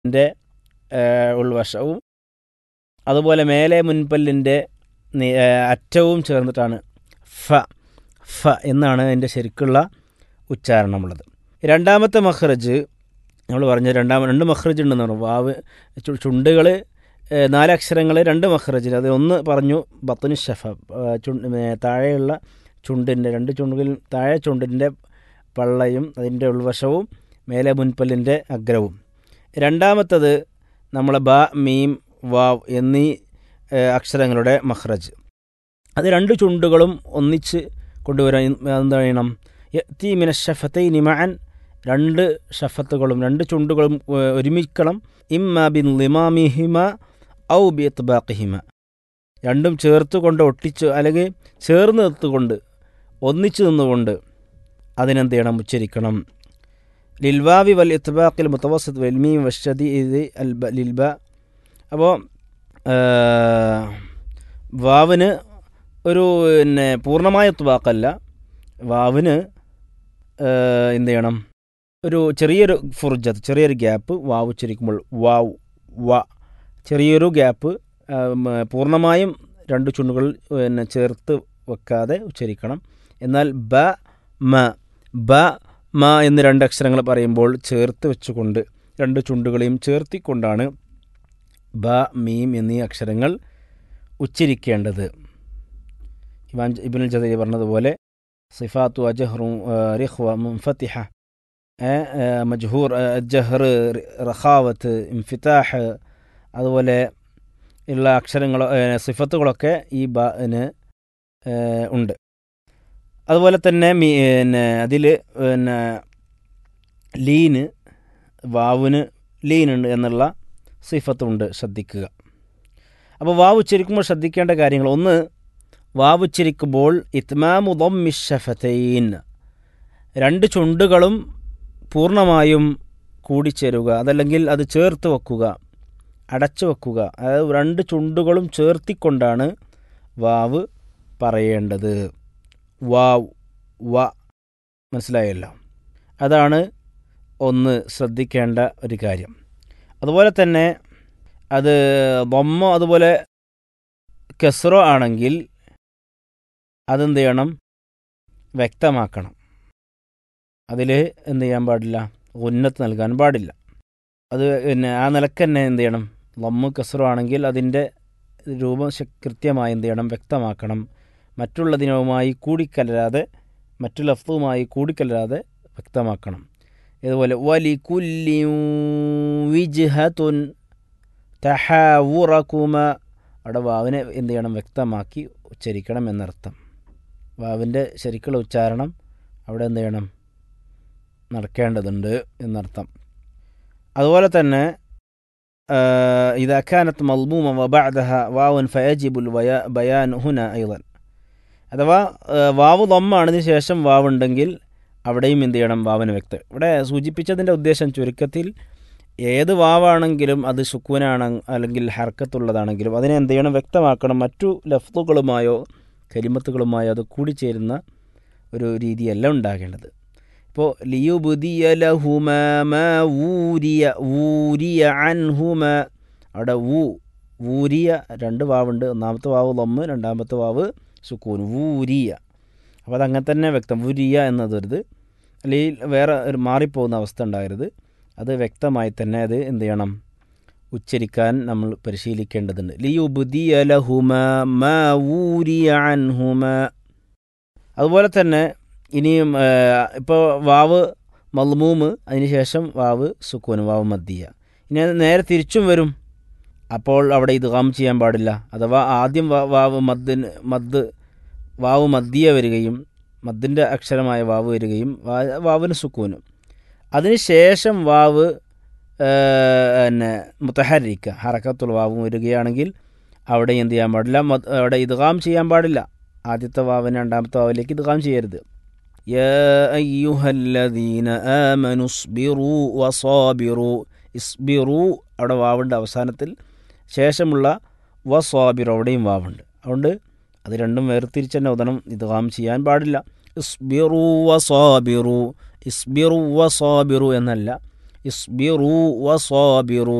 ൻ്റെ ഉൾവശവും അതുപോലെ മേലെ മുൻപല്ലിൻ്റെ അറ്റവും ചേർന്നിട്ടാണ് ഫ ഫ എന്നാണ് അതിൻ്റെ ശരിക്കുള്ള ഉച്ചാരണമുള്ളത്. രണ്ടാമത്തെ മഖ്റജ് നമ്മൾ പറഞ്ഞ രണ്ട് മഖ്റജ് ഉണ്ടെന്ന് പറഞ്ഞു. വാവ് ചുണ്ടുകൾ 4 അക്ഷരങ്ങൾ 2 മഖ്റജിൽ അത് ഒന്ന് പറഞ്ഞു ബത്നു ഷഫ താഴെയുള്ള ചുണ്ടിൻ്റെ 2 ചുണ്ടുകളിൽ താഴെ ചുണ്ടിൻ്റെ പള്ളയും അതിൻ്റെ ഉൾവശവും മേലെ മുൻപല്ലിൻ്റെ അഗ്രവും. രണ്ടാമത്തത് നമ്മളെ ബ മീം വാവ് എന്നീ അക്ഷരങ്ങളുടെ മഖ്റജ്. അത് 2 ചുണ്ടുകളും ഒന്നിച്ച് കൊണ്ടുവരാൻ എന്താ ചെയ്യണം? യഅ്തി മിന ഷഫതൈനി മഅൻ 2 ഷഫത്തുകളും 2 ചുണ്ടുകളും ഒരുമിക്കണം. ഇമ്മ ബിൻളിമാമിഹിമ ഔ ബിഇത്ബാഖിഹിമ രണ്ടും ചേർത്ത് കൊണ്ട് ഒട്ടിച്ച് അല്ലെങ്കിൽ ചേർന്ന് നിർത്തുകൊണ്ട് ഒന്നിച്ച് നിന്നുകൊണ്ട് അതിനെന്ത് ചെയ്യണം? ഉച്ചരിക്കണം. ലിൽവാവി വൽ ഇത്ബാഖിൽ മുതവസ്സിത് വൽ മീം വശദീദ് ലിൽബ. അപ്പോൾ വാവിന് ഒരു പൂർണ്ണമായ ഇത്ബാഖല്ല, വാവിന് എന്ത് ചെയ്യണം? ഒരു ചെറിയൊരു ഫുർജത്ത്, ചെറിയൊരു ഗ്യാപ്പ് വാവ് ഉച്ചരിക്കുമ്പോൾ വാവ് വ ചെറിയൊരു ഗ്യാപ്പ്, പൂർണ്ണമായും 2 ചുണ്ടുകൾ ചേർത്ത് വെക്കാതെ ഉച്ചരിക്കണം. എന്നാൽ ബ മ എന്ന് 2 അക്ഷരങ്ങൾ പറയുമ്പോൾ ചേർത്ത് വെച്ചുകൊണ്ട് 2 ചുണ്ടുകളെയും ചേർത്തിക്കൊണ്ടാണ് ബ മീം എന്നീ അക്ഷരങ്ങൾ ഉച്ചരിക്കേണ്ടത്. ഇബ്നുൽ ജസരി പറഞ്ഞതുപോലെ സിഫാത്തു അജഹ്റു റിഖ്വ മുൻഫത്തിഹ മജ്ഹൂർ ജഹർ റഖാവത്ത് ഇൻഫിതാഹ് അതുപോലെ ഉള്ള അക്ഷരങ്ങൾ സിഫത്തുകളൊക്കെ ഈ ബന് ഉണ്ട്. അതുപോലെ തന്നെ അതിൽ ലീന് വാവിന് ലീനുണ്ട് എന്നുള്ള സിഫത്തുണ്ട്, ശ്രദ്ധിക്കുക. അപ്പോൾ വാവ് ഉച്ചരിക്കുമ്പോൾ ശ്രദ്ധിക്കേണ്ട കാര്യങ്ങൾ: ഒന്ന്, വാവ് ഉച്ചരിക്കുമ്പോൾ ഇത്മാമു ദമ്മി ഷഫതൈൻ 2 ചുണ്ടുകളും പൂർണ്ണമായും കൂടിച്ചേരുക, അതല്ലെങ്കിൽ അത് ചേർത്ത് വെക്കുക, അടച്ചു വെക്കുക. അതായത് 2 ചുണ്ടുകളും ചേർത്തിക്കൊണ്ടാണ് വാവ് പറയേണ്ടത്. വാവ് വ മനസ്സിലായല്ലോ. അതാണ് ഒന്ന് ശ്രദ്ധിക്കേണ്ട ഒരു കാര്യം. അതുപോലെ തന്നെ അത് ദമ്മോ അതുപോലെ കസ്റോ ആണെങ്കിൽ അതെന്ത് ചെയ്യണം? വ്യക്തമാക്കണം. അതിൽ എന്ത് ചെയ്യാൻ പാടില്ല? ഉന്നത്ത് നൽകാൻ പാടില്ല. അത് ആ നിലക്ക് തന്നെ എന്ത് ചെയ്യണം? ദമ്മു കസ്റോ ആണെങ്കിൽ അതിൻ്റെ രൂപം കൃത്യമായി എന്ത് ചെയ്യണം? വ്യക്തമാക്കണം. മറ്റുള്ളതിനുമായി കൂടിക്കലരാതെ, മറ്റു ലഫ്ളുമായി കൂടിക്കലരാതെ വ്യക്തമാക്കണം. ഇതുപോലെ വലികുല്ലി വിജ്ഹതുൻ തഹാവുറകുമ അവിടെ വാവിനെ എന്ത് ചെയ്യണം? വ്യക്തമാക്കി ഉച്ചരിക്കണം എന്നർത്ഥം. വാവിൻ്റെ ശരിക്കുള്ള ഉച്ചാരണം അവിടെ എന്ത് ചെയ്യണം? നടക്കേണ്ടതുണ്ട് എന്നർത്ഥം. അതുപോലെ തന്നെ ഇദാ കാനത് മൾമൂമ വബഅദഹ വാവുൻ ഫയജിബുൽ ബയാൻ ഹുന അയ്ളൻ. അഥവാ വാവ് ദമ്മാണിന് ശേഷം വാവുണ്ടെങ്കിൽ അവിടെയും എന്ത് ചെയ്യണം? വാവിന് വ്യക്തം. ഇവിടെ സൂചിപ്പിച്ചതിൻ്റെ ഉദ്ദേശം ചുരുക്കത്തിൽ ഏത് വാവാണെങ്കിലും അത് സുക്കൂനാണ് അല്ലെങ്കിൽ ഹർക്കത്തുള്ളതാണെങ്കിലും അതിനെ എന്ത് ചെയ്യണം? വ്യക്തമാക്കണം. മറ്റു ലഫ്ളുകളുമായോ കലിമത്തുകളുമായോ അത് കൂടിച്ചേരുന്ന ഒരു രീതിയല്ല ഉണ്ടാകേണ്ടത്. ഇപ്പോൾ ലിയുബ്ദിയ ലഹുമ മാ വൂരിയ അൻഹുമ അവിടെ വൂരിയ 2 വാവുണ്ട്. ഒന്നാമത്തെ വാവ് ദമ്മ്, രണ്ടാമത്തെ വാവ് സുക്കൂൻ. വൂരിയ. അപ്പോൾ അതങ്ങനെ തന്നെ വ്യക്തം. വൂരിയ എന്നതൊരുത് അല്ലെങ്കിൽ വേറെ ഒരു മാറിപ്പോകുന്ന അവസ്ഥ ഉണ്ടാകരുത്. അത് വ്യക്തമായി തന്നെ അത് എന്ത് ചെയ്യണം? ഉച്ചരിക്കാൻ നമ്മൾ പരിശീലിക്കേണ്ടതുണ്ട്. ലിയുബ്ദിയ ലഹുമ മാ വൂരിയ അൻഹുമ. അതുപോലെ തന്നെ ഇനിയും ഇപ്പോൾ വാവ് മൽമൂമ്, അതിനുശേഷം വാവ് സുക്കൂൻ, വാവ് മദ്ദിയ. ഇനി നേരെ തിരിച്ചും വരും. അപ്പോൾ അവിടെ ഇദ്ഗാം ചെയ്യാൻ പാടില്ല. അഥവാ ആദ്യം വാവ് മദ്ദിയ വരികയും മദ്ദിൻ്റെ അക്ഷരമായ വാവ് വരികയും വാവിന് സുക്കൂനും, അതിനുശേഷം വാവ് മുതഹരിക്ക ഹറക്കത്തുള്ള വാവ് വരികയാണെങ്കിൽ അവിടെ എന്ത് ചെയ്യാൻ പാടില്ല? അവിടെ ഇദ്ഗാം ചെയ്യാൻ പാടില്ല. ആദ്യത്തെ വാവിന് രണ്ടാമത്തെ വാവിലേക്ക് ഇദ്ഗാം ചെയ്യരുത്. യാ അയ്യുഹല്ലദീന ആമനു ഇസ്ബിറൂ വസാബിറൂ. ഇസ്ബിറൂ അവിടെ വാവുണ്ട് അവസാനത്തിൽ, ശേഷമുള്ള വസാബിറു അവിടെയും വാവുണ്ട്. അതുകൊണ്ട് അത് രണ്ടും വേർതിരിച്ച് തന്നെ ഉദനം ഇദ്ഗാം ചെയ്യാൻ പാടില്ല. ഇസ്ബിറൂ വസാബിറൂ, ഇസ്ബിറൂ വസാബിറൂ എന്നല്ല, ഇസ്ബിറു വസാബിറു.